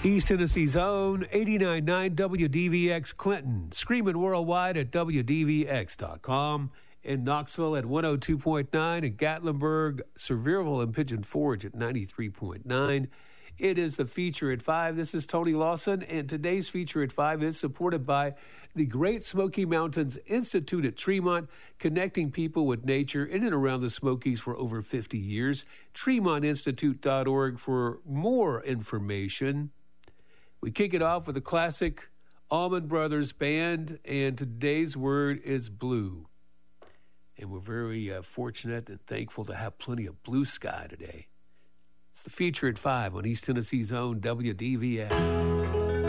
East Tennessee's own 89.9 WDVX Clinton, screaming worldwide at WDVX.com. In Knoxville at 102.9, in Gatlinburg, Sevierville, and Pigeon Forge at 93.9. It is the Feature at 5. This is Tony Lawson, and today's Feature at 5 is supported by the Great Smoky Mountains Institute at Tremont, connecting people with nature in and around the Smokies for over 50 years. TremontInstitute.org for more information. We kick it off with a classic Allman Brothers Band, and today's word is blue. And we're very fortunate and thankful to have plenty of blue sky today. It's the Feature at 5 on East Tennessee's own WDVX.